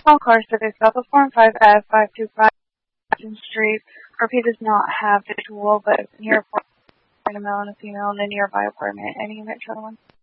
All cars service south of 415F 525 Street. RP does not have visual, but near a male and a female in a nearby apartment. Any unit, Channel 1?